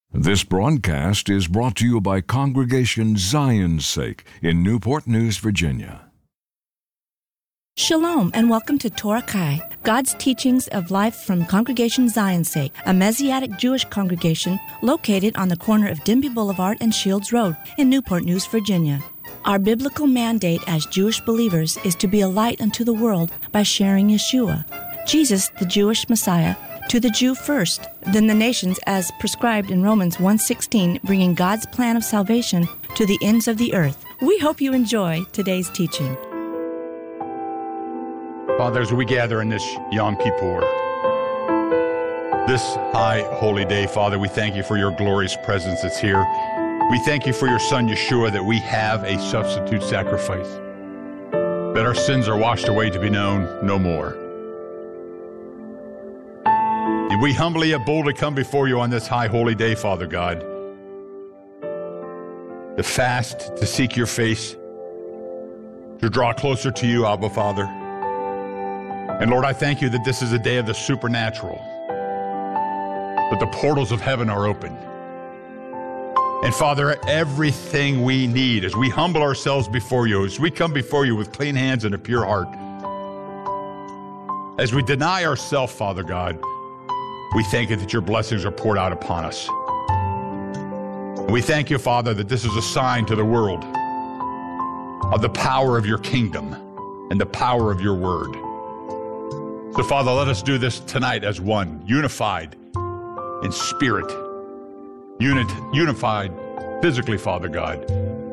This broadcast is brought to you by Congregation Zion's Sake in Newport News, Virginia. Shalom and welcome to Torah Kai, God's teachings of life from Congregation Zion's Sake, a Messianic Jewish congregation located on the corner of Denby Boulevard and Shields Road in Newport News, Virginia. Our biblical mandate as Jewish believers is to be a light unto the world by sharing Yeshua, Jesus, the Jewish Messiah, to the Jew first, then the nations as prescribed in Romans 1:16, bringing God's plan of salvation to the ends of the earth. We hope you enjoy today's teaching. Father, as we gather in this Yom Kippur, this high holy day, Father, we thank you for your glorious presence that's here. We thank you for your Son, Yeshua, that we have a substitute sacrifice, that our sins are washed away to be known no more. And we humbly and boldly come before you on this high holy day, Father God, to fast, to seek your face, to draw closer to you, Abba, Father. And Lord, I thank you that this is a day of the supernatural, that the portals of heaven are open. And Father, everything we need as we humble ourselves before you, as we come before you with clean hands and a pure heart, as we deny ourselves, Father God, we thank you that your blessings are poured out upon us. And we thank you, Father, that this is a sign to the world of the power of your kingdom and the power of your word. So, Father, let us do this tonight as one, unified in spirit, unified physically, Father God,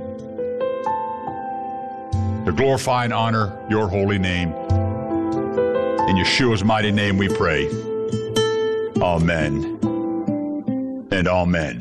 to glorify and honor your holy name. In Yeshua's mighty name we pray. Amen and amen.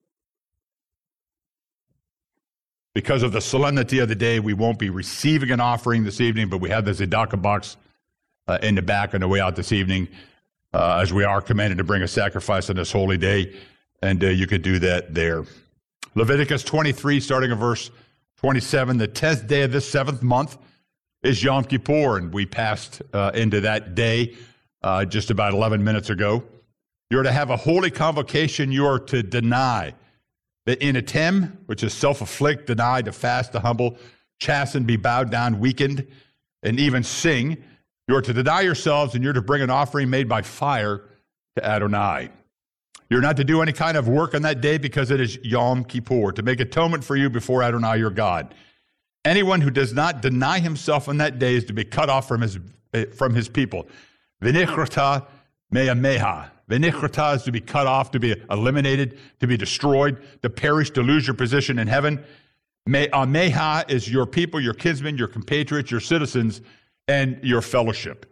Because of the solemnity of the day, we won't be receiving an offering this evening, but we have the tzedakah box in the back on the way out this evening, as we are commanded to bring a sacrifice on this holy day, and you could do that there. Leviticus 23, starting at verse 27, the 10th day of this 7th month is Yom Kippur, and we passed into that day just about 11 minutes ago. You're to have a holy convocation. You are to deny the inatem, which is self-afflict, deny, to fast, to humble, chasten, be bowed down, weakened, and even sing. You are to deny yourselves, and you're to bring an offering made by fire to Adonai. You're not to do any kind of work on that day because it is Yom Kippur, to make atonement for you before Adonai your God. Anyone who does not deny himself on that day is to be cut off from his people. V'nichrata me'ameha. V'nichrata is to be cut off, to be eliminated, to be destroyed, to perish, to lose your position in heaven. Me'ameha is your people, your kinsmen, your compatriots, your citizens, and your fellowship.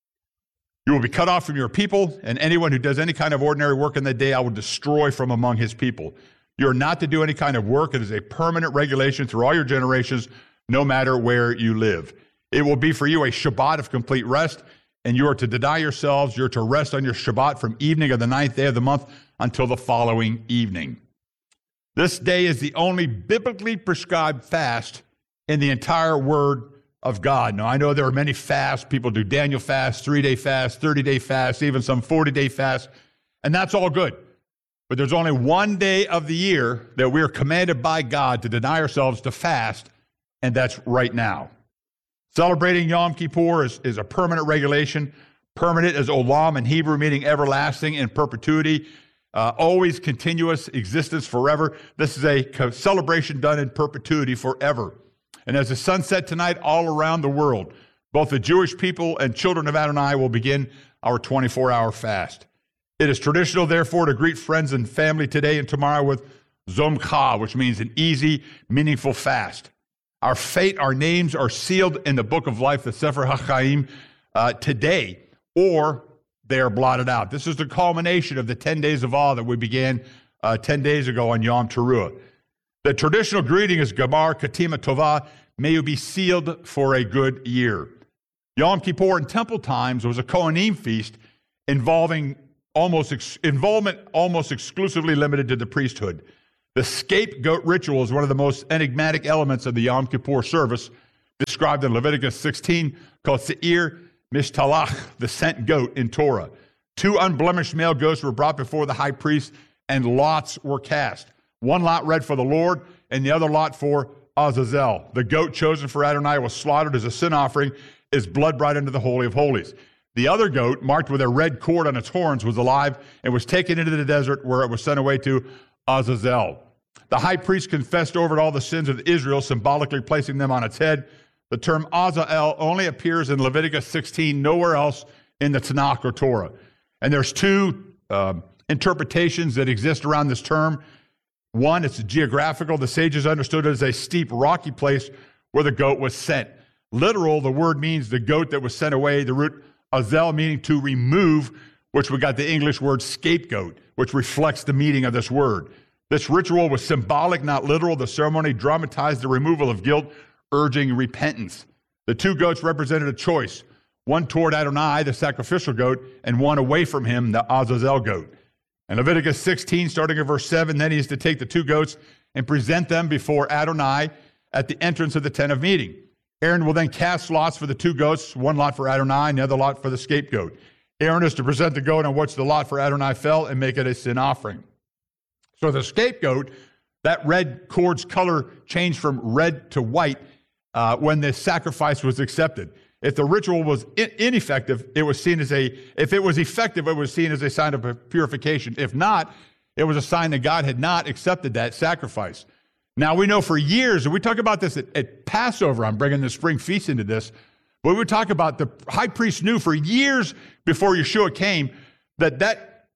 You will be cut off from your people, and anyone who does any kind of ordinary work on that day, I will destroy from among his people. You are not to do any kind of work. It is a permanent regulation through all your generations, no matter where you live. It will be for you a Shabbat of complete rest, and you are to deny yourselves. You're to rest on your Shabbat from evening of the 9th day of the month until the following evening. This day is the only biblically prescribed fast in the entire Word of God. Now, I know there are many fasts. People do Daniel fast, 3-day fast, 30-day fast, even some 40-day fast, and that's all good. But there's only one day of the year that we are commanded by God to deny ourselves to fast, and that's right now. Celebrating Yom Kippur is a permanent regulation. Permanent is olam in Hebrew, meaning everlasting in perpetuity, always continuous existence forever. This is a celebration done in perpetuity forever. And as the sun set tonight all around the world, both the Jewish people and children of Adonai will begin our 24-hour fast. It is traditional, therefore, to greet friends and family today and tomorrow with Zomcha, which means an easy, meaningful fast. Our fate, our names are sealed in the book of life, the Sefer HaChaim, today, or they are blotted out. This is the culmination of the 10 days of awe that we began 10 days ago on Yom Teruah. The traditional greeting is Gamar Katima Tova, may you be sealed for a good year. Yom Kippur in temple times was a Kohanim feast involvement almost exclusively limited to the priesthood. The scapegoat ritual is one of the most enigmatic elements of the Yom Kippur service, described in Leviticus 16, called Seir Mishtalach, the sent goat in Torah. 2 unblemished male goats were brought before the high priest and lots were cast. One lot read for the Lord, and the other lot for Azazel. The goat chosen for Adonai was slaughtered as a sin offering, his blood brought into the Holy of Holies. The other goat, marked with a red cord on its horns, was alive and was taken into the desert where it was sent away to Azazel. The high priest confessed over it all the sins of Israel, symbolically placing them on its head. The term Azazel only appears in Leviticus 16, nowhere else in the Tanakh or Torah. And there's two interpretations that exist around this term. One, it's geographical. The sages understood it as a steep, rocky place where the goat was sent. Literal, the word means the goat that was sent away. The root azel meaning to remove, which we got the English word scapegoat, which reflects the meaning of this word. This ritual was symbolic, not literal. The ceremony dramatized the removal of guilt, urging repentance. The two goats represented a choice, one toward Adonai, the sacrificial goat, and one away from him, the Azazel goat. In Leviticus 16, starting at verse 7, then he is to take the two goats and present them before Adonai at the entrance of the tent of meeting. Aaron will then cast lots for the two goats, one lot for Adonai and the other lot for the scapegoat. Aaron is to present the goat on which the lot for Adonai fell and make it a sin offering. So the scapegoat, that red cord's color changed from red to white when the sacrifice was accepted. If the ritual was ineffective, it was seen as if it was effective, it was seen as a sign of purification. If not, it was a sign that God had not accepted that sacrifice. Now, we know for years, and we talk about this at Passover, I'm bringing the spring feast into this, but we talk about the high priest knew for years before Yeshua came that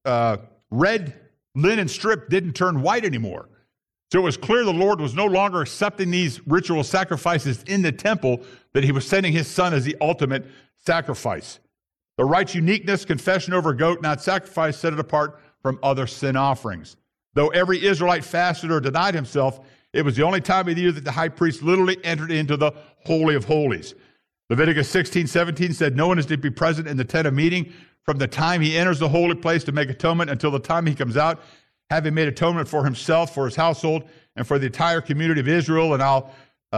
red linen strip didn't turn white anymore. So it was clear the Lord was no longer accepting these ritual sacrifices in the temple, that he was sending his son as the ultimate sacrifice. The rite's uniqueness, confession over a goat, not sacrifice, set it apart from other sin offerings. Though every Israelite fasted or denied himself, it was the only time of the year that the high priest literally entered into the Holy of Holies. Leviticus 16:17 said, no one is to be present in the tent of meeting from the time he enters the holy place to make atonement until the time he comes out, having made atonement for himself, for his household, and for the entire community of Israel. And I'll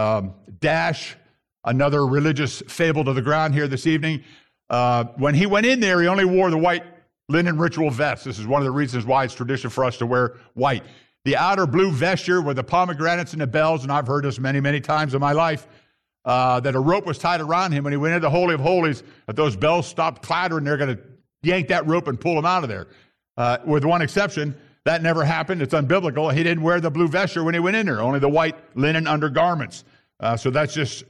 dash another religious fable to the ground here this evening. When he went in there, he only wore the white linen ritual vest. This is one of the reasons why it's tradition for us to wear white. The outer blue vesture with the pomegranates and the bells, and I've heard this many, many times in my life, that a rope was tied around him when he went into the Holy of Holies. If those bells stopped clattering, they're going to yank that rope and pull him out of there. With one exception, that never happened. It's unbiblical. He didn't wear the blue vesture when he went in there, only the white linen undergarments. So that's just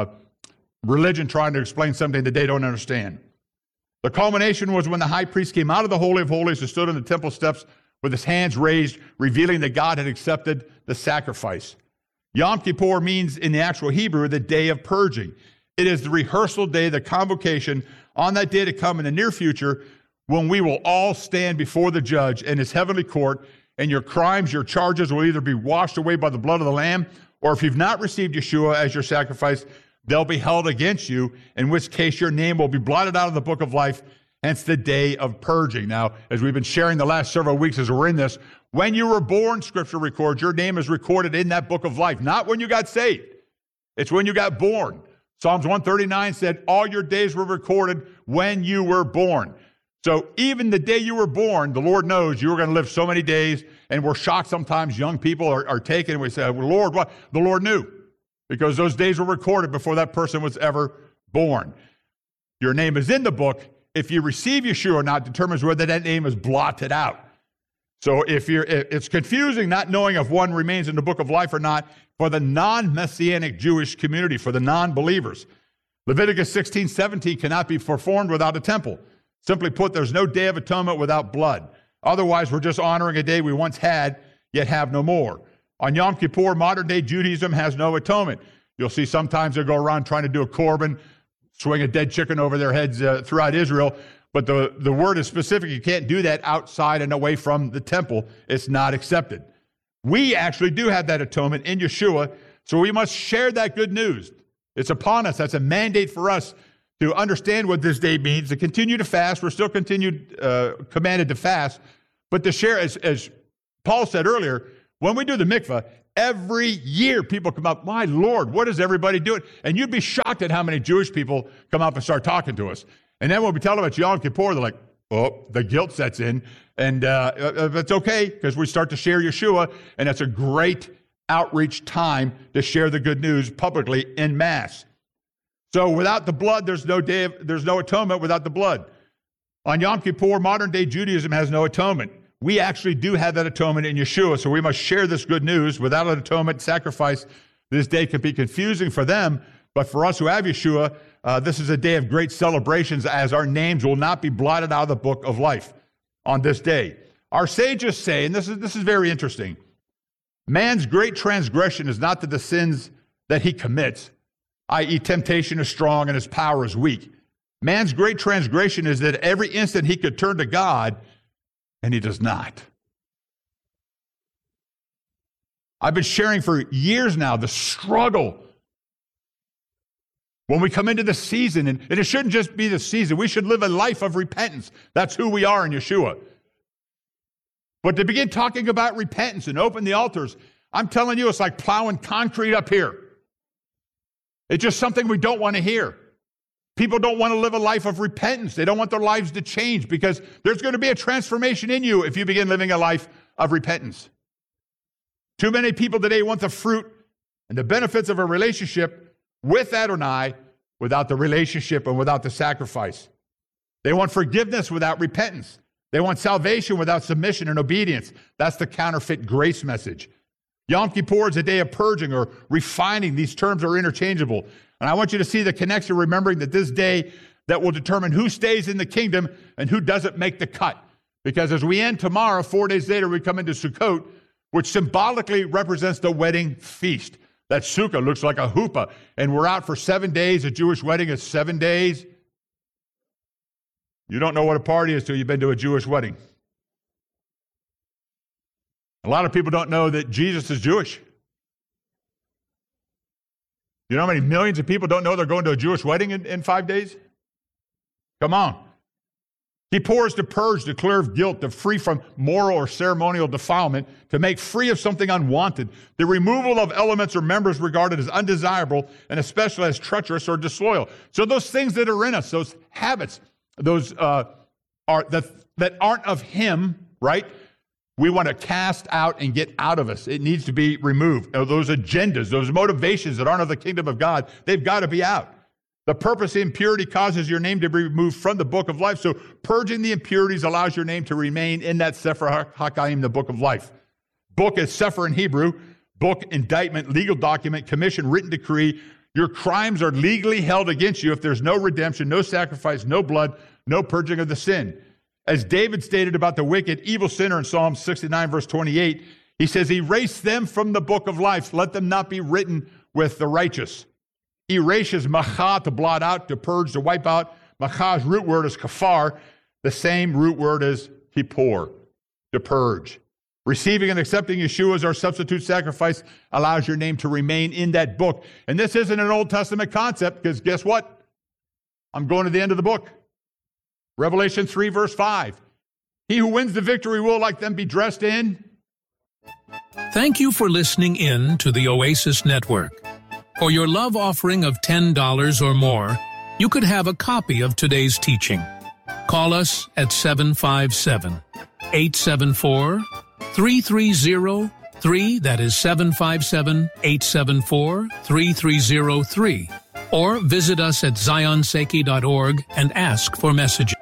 religion trying to explain something that they don't understand. The culmination was when the high priest came out of the Holy of Holies and stood on the temple steps with his hands raised, revealing that God had accepted the sacrifice. Yom Kippur means in the actual Hebrew, the day of purging. It is the rehearsal day, the convocation on that day to come in the near future, when we will all stand before the judge in his heavenly court, and your crimes, your charges will either be washed away by the blood of the Lamb, or if you've not received Yeshua as your sacrifice, they'll be held against you, in which case your name will be blotted out of the book of life, hence the day of purging. Now, as we've been sharing the last several weeks as we're in this, when you were born, Scripture records, your name is recorded in that book of life, not when you got saved. It's when you got born. Psalms 139 said, all your days were recorded when you were born. So even the day you were born, the Lord knows you were going to live so many days, and we're shocked sometimes young people are taken, and we say, well, Lord, what? The Lord knew, because those days were recorded before that person was ever born. Your name is in the book. If you receive Yeshua or not determines whether that name is blotted out. So it's confusing not knowing if one remains in the book of life or not for the non-Messianic Jewish community, for the non-believers. Leviticus 16:17 cannot be performed without a temple. Simply put, there's no day of atonement without blood. Otherwise, we're just honoring a day we once had, yet have no more. On Yom Kippur, modern-day Judaism has no atonement. You'll see sometimes they'll go around trying to do a korban, swing a dead chicken over their heads throughout Israel, but the word is specific. You can't do that outside and away from the temple. It's not accepted. We actually do have that atonement in Yeshua, so we must share that good news. It's upon us. That's a mandate for us to understand what this day means, to continue to fast. We're still commanded to fast, but to share, as Paul said earlier, when we do the mikvah, every year people come up, my Lord, what is everybody doing? And you'd be shocked at how many Jewish people come up and start talking to us. And then when we tell them it's Yom Kippur, they're like, oh, the guilt sets in. And that's okay, because we start to share Yeshua, and it's a great outreach time to share the good news publicly en masse. So without the blood, there's no atonement without the blood. On Yom Kippur, modern-day Judaism has no atonement. We actually do have that atonement in Yeshua, so we must share this good news. Without an atonement sacrifice, this day can be confusing for them, but for us who have Yeshua, this is a day of great celebrations, as our names will not be blotted out of the book of life on this day. Our sages say, and this is very interesting, man's great transgression is not that the sins that he commits, i.e. temptation is strong and his power is weak. Man's great transgression is that every instant he could turn to God, and he does not. I've been sharing for years now the struggle when we come into the season, and it shouldn't just be the season. We should live a life of repentance. That's who we are in Yeshua. But to begin talking about repentance and open the altars, I'm telling you, it's like plowing concrete up here. It's just something we don't want to hear. People don't want to live a life of repentance. They don't want their lives to change, because there's going to be a transformation in you if you begin living a life of repentance. Too many people today want the fruit and the benefits of a relationship with Adonai without the relationship and without the sacrifice. They want forgiveness without repentance. They want salvation without submission and obedience. That's the counterfeit grace message. Yom Kippur is a day of purging or refining. These terms are interchangeable. And I want you to see the connection, remembering that this day that will determine who stays in the kingdom and who doesn't make the cut. Because as we end tomorrow, 4 days later, we come into Sukkot, which symbolically represents the wedding feast. That sukkah looks like a huppah, and we're out for 7 days. A Jewish wedding is 7 days. You don't know what a party is till you've been to a Jewish wedding. A lot of people don't know that Jesus is Jewish. You know how many millions of people don't know they're going to a Jewish wedding in 5 days? Come on. Kippur is to purge, to clear of guilt, to free from moral or ceremonial defilement, to make free of something unwanted, the removal of elements or members regarded as undesirable, and especially as treacherous or disloyal. So those things that are in us, those habits, those that aren't of Him, right? We want to cast out and get out of us. It needs to be removed. Those agendas, those motivations that aren't of the kingdom of God, they've got to be out. The purpose of impurity causes your name to be removed from the book of life. So purging the impurities allows your name to remain in that Sefer HaChaim, the book of life. Book is Sefer in Hebrew. Book, indictment, legal document, commission, written decree. Your crimes are legally held against you if there's no redemption, no sacrifice, no blood, no purging of the sin. As David stated about the wicked, evil sinner in Psalm 69, verse 28, he says, erase them from the book of life. Let them not be written with the righteous. Erase is macha, to blot out, to purge, to wipe out. Macha's root word is kafar. The same root word as kippur, to purge. Receiving and accepting Yeshua as our substitute sacrifice allows your name to remain in that book. And this isn't an Old Testament concept, because guess what? I'm going to the end of the book. Revelation 3, verse 5. He who wins the victory will, like them, be dressed in. Thank you for listening in to the Oasis Network. For your love offering of $10 or more, you could have a copy of today's teaching. Call us at 757-874-3303, that is 757-874-3303, or visit us at zionseki.org and ask for messages.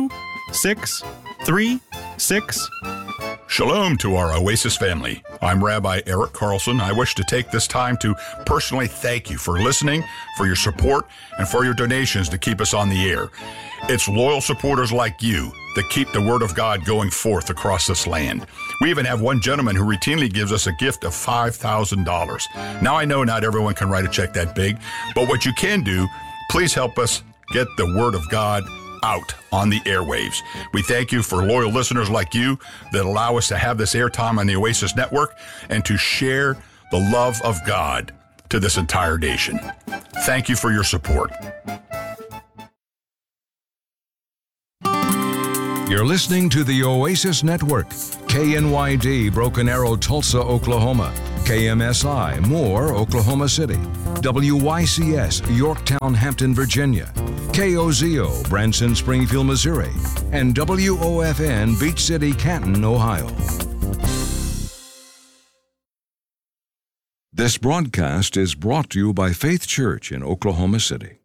2636. Shalom to our Oasis family. I'm Rabbi Eric Carlson. I wish to take this time to personally thank you for listening, for your support, and for your donations to keep us on the air. It's loyal supporters like you that keep the Word of God going forth across this land. We even have one gentleman who routinely gives us a gift of $5,000. Now, I know not everyone can write a check that big, but what you can do, please help us get the Word of God out on the airwaves. We thank you for loyal listeners like you that allow us to have this airtime on the Oasis Network and to share the love of God to this entire nation. Thank you for your support. You're listening to the Oasis Network, KNYD, Broken Arrow, Tulsa, Oklahoma, KMSI, Moore, Oklahoma City, WYCS, Yorktown, Hampton, Virginia, KOZO, Branson, Springfield, Missouri, and WOFN, Beach City, Canton, Ohio. This broadcast is brought to you by Faith Church in Oklahoma City.